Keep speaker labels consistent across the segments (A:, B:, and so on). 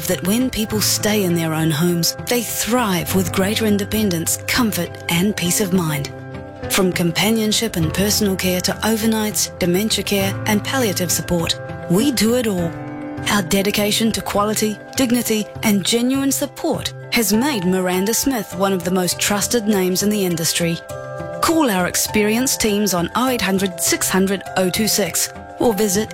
A: believe that when people stay in their own homes, they thrive with greater independence, comfort and peace of mind. From companionship and personal care to overnights, dementia care and palliative support, we do it all. Our dedication to quality, dignity and genuine support has made Miranda Smith one of the most trusted names in the industry. Call our experienced teams on 0800 600 026 or visit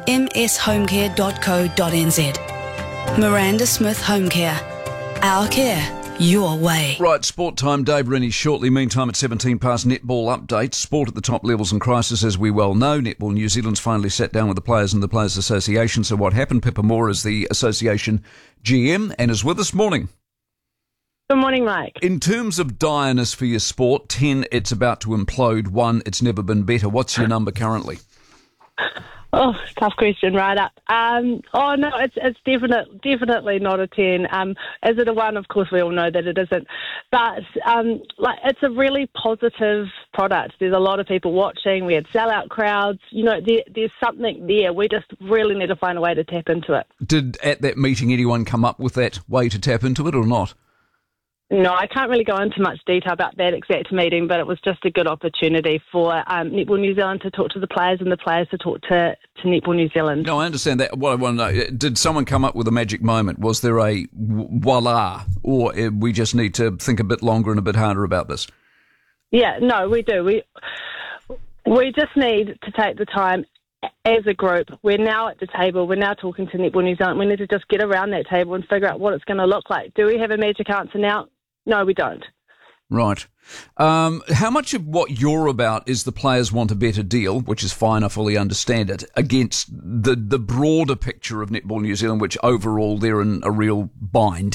A: mshomecare.co.nz. Miranda Smith Home Care. Our care, your way.
B: Right, sport time. Dave Rennie shortly. Meantime, at 17 past, netball update. Sport at the top levels in crisis, as we well know. Netball New Zealand's finally sat down with the players and the Players Association. So what happened? Pippa Moore is the association GM and is with us. Morning.
C: Good morning, Mike.
B: In terms of direness for your sport, 10, it's about to implode. 1, it's never been better. What's your number currently?
C: Oh, tough question, right up. No, it's definitely not a 10. Is it a 1? Of course, we all know that it isn't. But it's a really positive product. There's a lot of people watching. We had sellout crowds. You know, there's something there. We just really need to find a way to tap into it.
B: Did at that meeting anyone come up with that way to tap into it or not?
C: No, I can't really go into much detail about that exact meeting, but it was just a good opportunity for Netball New Zealand to talk to the players and the players to talk to Netball New Zealand.
B: No, I understand that. What I want to know, did someone come up with a magic moment? Was there a voila, or we just need to think a bit longer and a bit harder about this?
C: Yeah, no, we do. We just need to take the time as a group. We're now at the table. We're now talking to Netball New Zealand. We need to just get around that table and figure out what it's going to look like. Do we have a magic answer now? No, we don't.
B: Right. How much of what you're about is the players want a better deal, which is fine, I fully understand it, against the broader picture of Netball New Zealand, which overall they're in a real bind?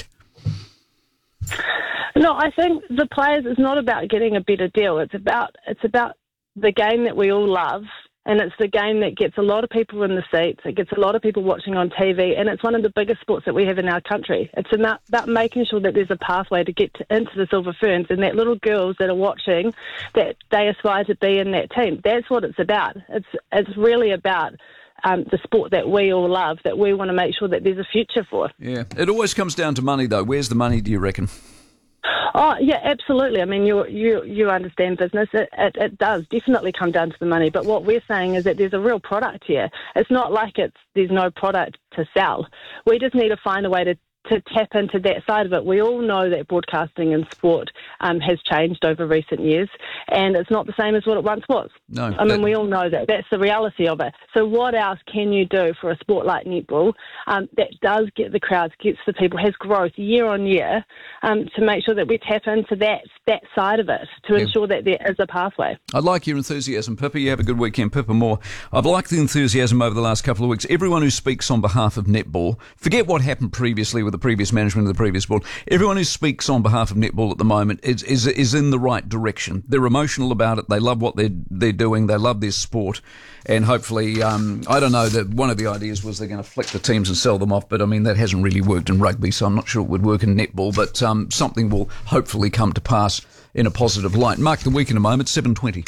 C: No, I think the players, it's not about getting a better deal. It's about the game that we all love. And it's the game that gets a lot of people in the seats. It gets a lot of people watching on TV. And it's one of the biggest sports that we have in our country. It's about making sure that there's a pathway to get into the Silver Ferns and that little girls that are watching, that they aspire to be in that team. That's what it's about. It's really about the sport that we all love, that we want to make sure that there's a future for.
B: Yeah. It always comes down to money, though. Where's the money, do you reckon?
C: Oh, yeah, absolutely. I mean, you understand business. It does definitely come down to the money. But what we're saying is that there's a real product here. It's not like there's no product to sell. We just need to find a way to tap into that side of it. We all know that broadcasting and sport has changed over recent years, and it's not the same as what it once was.
B: No.
C: I mean, we all know that. That's the reality of it. So what else can you do for a sport like netball that does get the crowds, gets the people, has growth year on year, to make sure that we tap into that side of it, to ensure that there is a pathway.
B: I like your enthusiasm, Pippa. You have a good weekend. Pippa Moore. I've liked the enthusiasm over the last couple of weeks. Everyone who speaks on behalf of netball, forget what happened previously with the previous management of the previous board. Everyone who speaks on behalf of netball at the moment is in the right direction. They're emotional about it. They love what they're doing. They love their sport. And hopefully, I don't know, that one of the ideas was they're going to flick the teams and sell them off, but I mean, that hasn't really worked in rugby, so I'm not sure it would work in netball, but something will hopefully come to pass in a positive light. Mark the week in a moment, 7:20.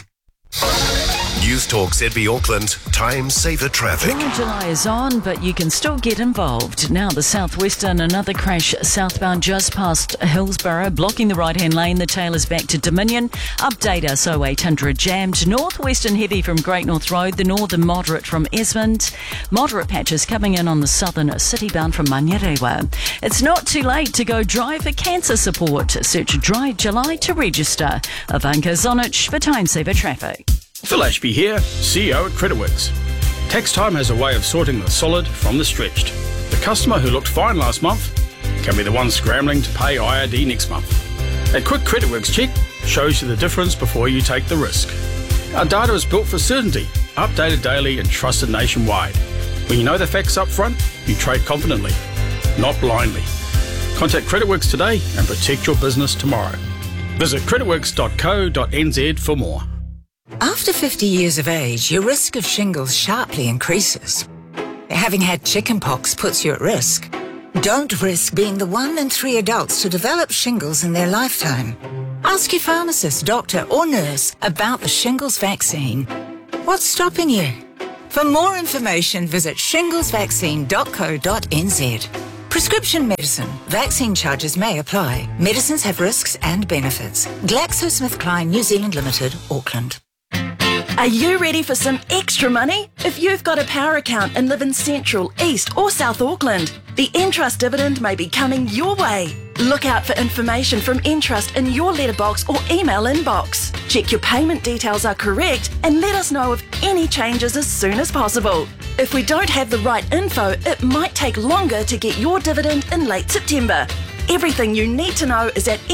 D: News Talk ZB Auckland, time saver traffic.
E: Well, July is on, but you can still get involved. Now the southwestern, another crash southbound just past Hillsborough, blocking the right-hand lane. The tail is back to Dominion. Update us 0800 jammed. Northwestern heavy from Great North Road. The northern moderate from Esmond. Moderate patches coming in on the southern city-bound from Manurewa. It's not too late to go dry for cancer support. Search Dry July to register. Ivanka Zonich for time saver traffic.
F: Phil Ashby here, CEO at Creditworks. Tax time has a way of sorting the solid from the stretched. The customer who looked fine last month can be the one scrambling to pay IRD next month. A quick Creditworks check shows you the difference before you take the risk. Our data is built for certainty, updated daily and trusted nationwide. When you know the facts up front, you trade confidently, not blindly. Contact Creditworks today and protect your business tomorrow. Visit creditworks.co.nz for more.
G: After 50 years of age, your risk of shingles sharply increases. Having had chickenpox puts you at risk. Don't risk being the 1 in 3 adults to develop shingles in their lifetime. Ask your pharmacist, doctor or nurse about the shingles vaccine. What's stopping you? For more information, visit shinglesvaccine.co.nz. Prescription medicine. Vaccine charges may apply. Medicines have risks and benefits. GlaxoSmithKline New Zealand Limited, Auckland.
H: Are you ready for some extra money? If you've got a power account and live in Central, East or South Auckland, the Entrust dividend may be coming your way. Look out for information from Entrust in your letterbox or email inbox. Check your payment details are correct and let us know of any changes as soon as possible. If we don't have the right info, it might take longer to get your dividend in late September. Everything you need to know is at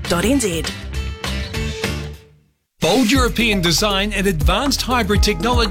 H: entrustnz.co.nz.
I: Bold European design and advanced hybrid technology